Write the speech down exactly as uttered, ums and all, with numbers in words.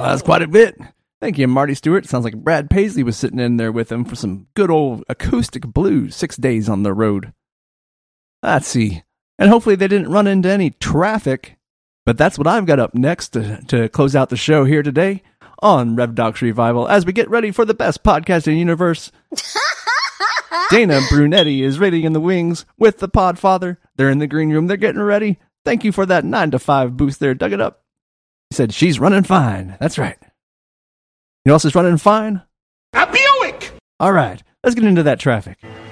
that's quite a bit. Thank you, Marty Stewart. Sounds like Brad Paisley was sitting in there with him for some good old acoustic blues, six days on the road. Let's see. And hopefully they didn't run into any traffic. But that's what I've got up next to, to close out the show here today on Rev Docs Revival as we get ready for the best podcast in the universe. Dana Brunetti is waiting in the wings with the Podfather. They're in the green room. They're getting ready. Thank you for that nine to five boost there. Dug it up. He said, she's running fine. That's right. You know what else is running fine? A Buick! All right, let's get into that traffic.